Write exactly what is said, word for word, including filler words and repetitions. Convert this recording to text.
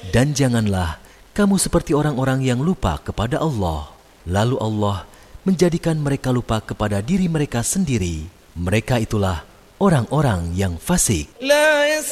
Dan janganlah kamu seperti orang-orang yang lupa kepada Allah. Lalu Allah menjadikan mereka lupa kepada diri mereka sendiri. Mereka itulah orang-orang yang fasik.